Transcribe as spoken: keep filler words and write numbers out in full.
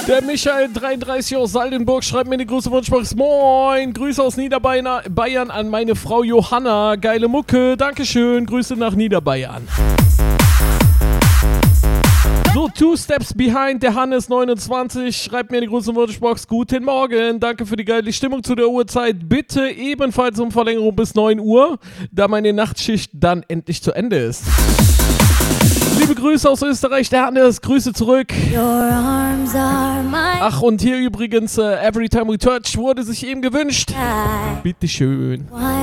Der Michael dreiunddreißig aus Saldenburg schreibt mir eine große Wunschbox. Moin, Grüße aus Niederbayern an meine Frau Johanna. Geile Mucke, Dankeschön, Grüße nach Niederbayern. So, Two Steps Behind, der Hannes neunundzwanzig, schreibt mir eine große Wunschbox. Guten Morgen, danke für die geile Stimmung zu der Uhrzeit. Bitte ebenfalls um Verlängerung bis neun Uhr, da meine Nachtschicht dann endlich zu Ende ist. Liebe Grüße aus Österreich, der Hannes, Grüße zurück. Ach, und hier übrigens, uh, Every Time We Touch wurde sich eben gewünscht. Bitteschön.